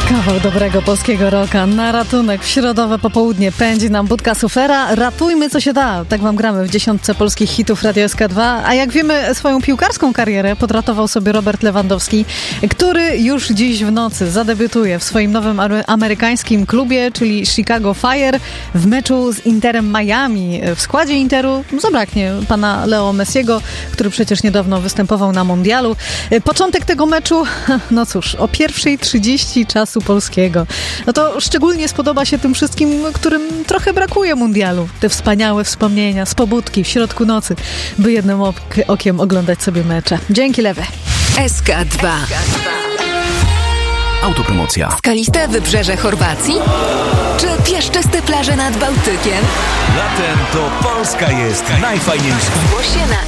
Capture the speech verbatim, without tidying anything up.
Kawał dobrego polskiego rocka na ratunek w środowe popołudnie pędzi nam Budka Suflera. Ratujmy co się da. Tak wam gramy w dziesiątce polskich hitów Radio S K dwa. A jak wiemy, swoją piłkarską karierę podratował sobie Robert Lewandowski, który już dziś w nocy zadebiutuje w swoim nowym amerykańskim klubie, czyli Chicago Fire, w meczu z Interem Miami. W składzie Interu zabraknie pana Leo Messiego, który przecież niedawno występował na mundialu. Początek tego meczu, no cóż, o pierwszej trzydzieści czasu polskiego. No to szczególnie spodoba się tym wszystkim, którym trochę brakuje mundialu. Te wspaniałe wspomnienia z pobudki w środku nocy, by jednym ok- okiem oglądać sobie mecze. Dzięki, Lewe. S K dwa. Autopromocja. Skaliste wybrzeże Chorwacji? Czy piaszczyste plaże nad Bałtykiem? Latem to Polska jest najfajniejsza. Zgłoś się na